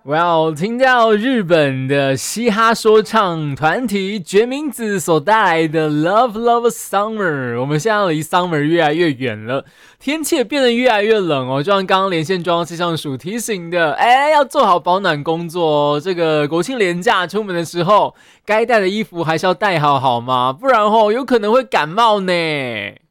Well，听到日本的嘻哈说唱团体决明子所带来的《Love Love Summer》，我们现在离 Summer 越来越远了，天气也变得越来越冷哦。就像刚刚连线中央气象署提醒的，要做好保暖工作哦。这个国庆连假出门的时候，该带的衣服还是要带好，好吗？不然有可能会感冒呢。